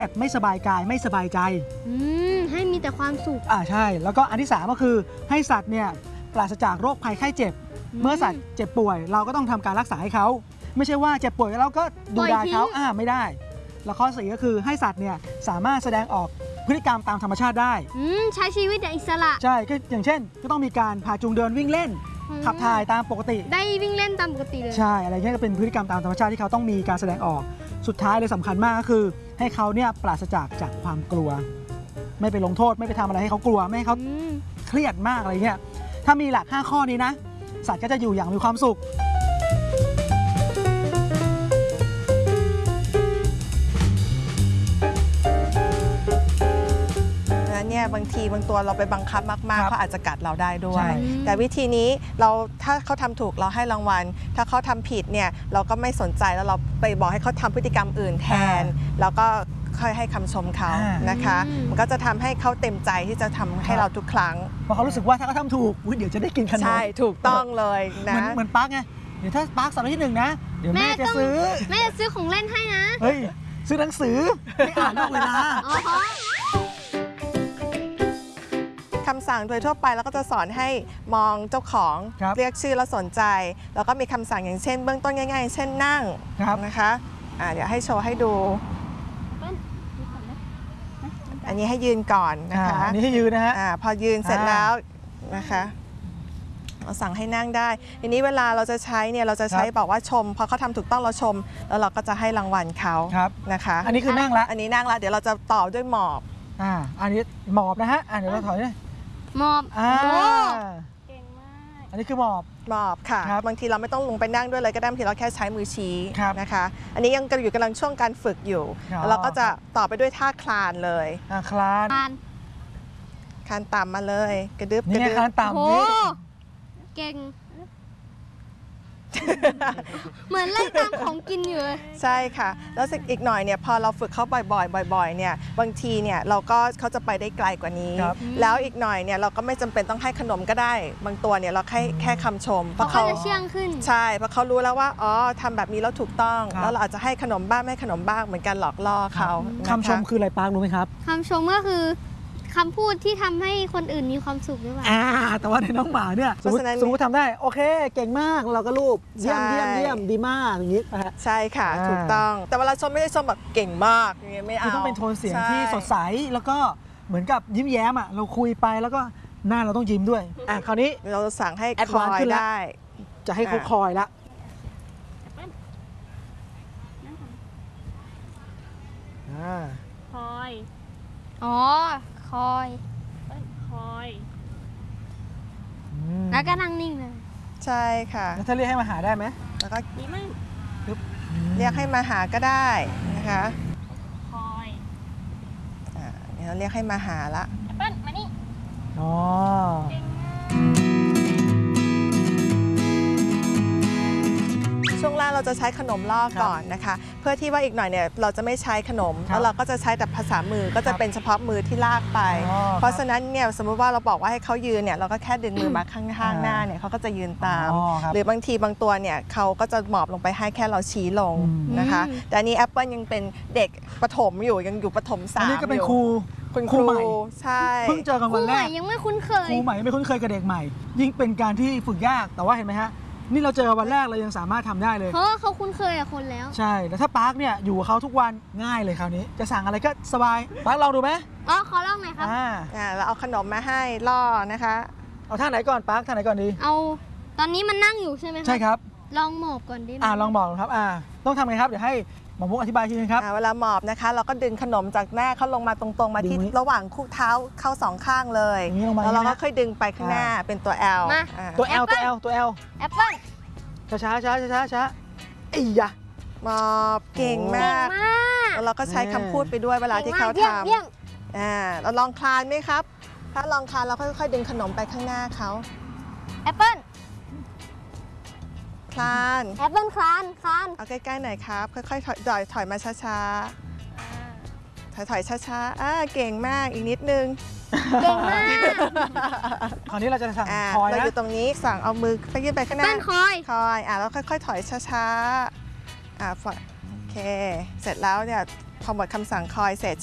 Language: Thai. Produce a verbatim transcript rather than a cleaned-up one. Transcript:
ไม่สบายกายไม่สบายใจอืมให้มีแต่ความสุขอ่าใช่แล้วก็อันที่สามก็คือให้สัตว์เนี่ยปราศจากโรคภัยไข้เจ็บเมื่อสัตว์เจ็บป่วยเราก็ต้องทำการรักษาให้เขาไม่ใช่ว่าเจ็บป่วยแล้วก็ดูดายเขาอ่าไม่ได้แล้วข้อสี่ก็คือให้สัตว์เนี่ยสามารถแสดงออกพฤติกรรมตามธรรมชาติได้ใช้ชีวิตอย่างอิสระใช่ก็อย่างเช่นก็ต้องมีการพาจูงเดินวิ่งเล่นขับถ่ายตามปกติได้วิ่งเล่นตามปกติเลยใช่อะไรเงี้ยก็เป็นพฤติกรรมตามธรรมชาติที่เขาต้องมีการแสดงออกสุดท้ายเลยสำคัญมากก็คือให้เขาเนี่ยปราศจากจากความกลัวไม่ไปลงโทษไม่ไปทำอะไรให้เขากลัวไม่ให้เขาเครียดมากอะไรเงี้ยถ้ามีหลักห้าข้อนี้นะสัตว์ก็จะอยู่อย่างมีความสุขเนี่ยบางทีบางตัวเราไปบังคับมากๆเขาอาจจะกัดเราได้ด้วยแต่วิธีนี้เราถ้าเขาทำถูกเราให้รางวัลถ้าเขาทำผิดเนี่ยเราก็ไม่สนใจแล้วเราไปบอกให้เขาทำพฤติกรรมอื่นแทนแล้วก็ค่อยให้คำชมเขานะคะมันก็จะทำให้เขาเต็มใจที่จะทำให้เราทุกครั้งเพราะเขารู้สึกว่าถ้าเขาทำถูกเดี๋ยวจะได้กินขนมใช่ถูกต้องเลยนะเหมือนปาร์คไงเดี๋ยวถ้าปาร์คสำเร็จที่หนึ่งนะเดี๋ยวแม่จะซื้อแม่จะซื้อของเล่นให้นะเฮ้ยซื้อหนังสือไม่อ่านนอกเวลาคำสั่งโดยทั่วไปแล้วก็จะสอนให้มองเจ้าของเรียกชื่อแล้วสนใจแล้วก็มีคำสั่งอย่างเช่นเบื้องต้นง่ายๆเช่นนั่งนะคะอ่าเดี๋ยวให้โชว์ให้ดูอันนี้ให้ยืนก่อนนะคะอันนี้ให้ยืนนะฮะอ่าพอยืนเสร็จแล้วนะคะเราสั่งให้นั่งได้ทีนี้เวลาเราจะใช้เนี่ยเราจะใช้บอกว่าชมพอเขาทำถูกต้องเราชมแล้วเราก็จะให้รางวัลเขานะคะอันนี้คือนั่งละอันนี้นั่งละเดี๋ยวเราจะต่อด้วยหมอบอ่าอันนี้หมอบนะฮะอ่าเดี๋ยวเราถอยเลยหมอบอ่าเก่งมากอันนี้คือหมอบหมอบค่ะบางทีเราไม่ต้องลงไปนั่งด้วยเลยก็ได้บางทีเราแค่ใช้มือชี้นะคะอันนี้ยังอยู่กำลังช่วงการฝึกอยู่เราก็จะต่อไปด้วยท่าคลานเลยคลานคลานต่ำมาเลยกระดึบกระดึบคลานต่ำนี่เก่งเหมือนไล่ตามของกินอยู่เลยใช่ค่ะแล้วอีกหน่อยเนี่ยพอเราฝึกเขาบ่อยๆบ่อยๆเนี่ยบางทีเนี่ยเราก็เขาจะไปได้ไกลกว่านี้แล้วอีกหน่อยเนี่ยเราก็ไม่จำเป็นต้องให้ขนมก็ได้บางตัวเนี่ยเราแค่แค่คำชมเพราะเขาจะเชื่องขึ้นใช่เพราะเขารู้แล้วว่าอ๋อทำแบบนี้แล้วถูกต้องแล้วเราอาจจะให้ขนมบ้างไม่ขนมบ้างเหมือนกันหลอกล่อเขาคำชมคืออะไรปาร์ครู้ไหมครับคำชมก็คือคำพูดที่ทำให้คนอื่นมีความสุขหรือเปล่าอ่าแต่ว่าในน้องหมาเนี่ยสมมติสมมติทำได้โอเคเก่งมากเราก็รูปเยี่ยมเยี่ยมเยี่ยมดีมากอย่างนี้ใช่ค่ะถูกต้องแต่เวลาชมไม่ได้ชมแบบเก่งมากอย่างเงี้ยไม่เอาคือต้องเป็นโทนเสียงที่สดใสแล้วก็เหมือนกับยิ้มแย้มอ่ะเราคุยไปแล้วก็หน้าเราต้องยิ้มด้วยอ่ะคราวนี้เราสั่งให้คอยได้จะให้เขาคอยละคอยอ๋อคอยคอยแล้วก็นั่งนิ่งเลยใช่ค่ะแล้วถ้าเรียกให้มาหาได้ไหมแล้วก็ดีมากเรียกให้มาหาก็ได้นะคะคอยอ่าเราเรียกให้มาหาละแอปเปิ้ลมานี่อ๋อช่วงแรกเราจะใช้ขนมล่อก่อนนะคะเพื่อที่ว่าอีกหน่อยเนี่ยเราจะไม่ใช้ขนมแล้วเราก็จะใช้แต่ภาษามือก็จะเป็นเฉพาะมือที่ลากไปเพราะฉะนั้นเนี่ยสมมุติว่าเราบอกว่าให้เขายืนเนี่ยเราก็แค่ดึงมือมาข้างๆหน้าเนี่ยเขาก็จะยืนตามหรือบางทีบางตัวเนี่ยเขาก็จะหมอบลงไปให้แค่เราชี้ลงนะคะแต่อันนี้แอปเปิ้ลยังเป็นเด็กประถมอยู่ยังอยู่ประถมสามอันนี้ก็เป็นครูคุณครูใหม่ใช่เพิ่งเจอกันวันแรกยังไม่คุ้นเคยครูใหม่ไม่คุ้นเคยกับเด็กใหม่ยิ่งเป็นการที่ฝึกยากแต่ว่าเห็นไหมฮะนี่เราเจอวันแรกเรายังสามารถทำได้เลยเพราะเขาคุ้นเคยกับคนแล้วใช่แล้วถ้าปาร์คเนี่ยอยู่กับเขาทุกวันง่ายเลยคราวนี้จะสั่งอะไรก็สบายปาร์คลองดูไหมอ๋อขอลองหน่อยครับอ่าเราเอาขนมมาให้ล่อนะคะเอาท่าไหนก่อนปาร์คท่าไหนก่อนดีเอาตอนนี้มันนั่งอยู่ใช่ไหมครับใช่ครับลองหมอบก่อนดิอ่าลองหมอบครับอ่าต้องทำไงครับเดี๋ยวให้หมอมุกอธิบายทีนึงครับเวลาหมอบนะคะเราก็ดึงขนมจากหน้าเขาลงมาตรงๆมาที่ระหว่างคู่เท้าเข้าสองข้างเลยแล้วเราก็ค่อยดึงไปข้างหน้าเป็นตัว L ตัว L ตัว L ตัว L แอปเปิ้ลช้าช้าช้าช้าช้าไอ้ยะหมอบเก่งมากแล้วเราก็ใช้คำพูดไปด้วยเวลาที่เขาทำอ่าเราลองคลานไหมครับถ้าลองคลานเราค่อยๆดึงขนมไปข้างหน้าเขาแอปเปิ้ลคลานแอปเปิ้ลคลานคลานเอาใกล้ๆหน่อยครับค่อยๆถอยถอยถอยมาช้าๆถอยถอยช้าๆอ่าเก่งมากอีกนิดนึงเก่งมากคราวนี้เราจะสั่งคอยนะเราอยู่ตรงนี้สั่งเอามือไปยื่นไปข้างหน้าคอยคอยอ่าแล้วค่อยๆถอยช้าๆอ่าโอเคเสร็จแล้วเนี่ยพอพอหมดคำสั่งคอยเสร็จ